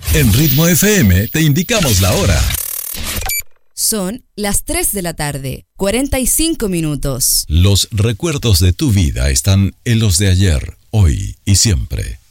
En Ritmo FM te indicamos la hora. Son las 3 de la tarde, 45 minutos. Los recuerdos de tu vida están en los de ayer, hoy y siempre.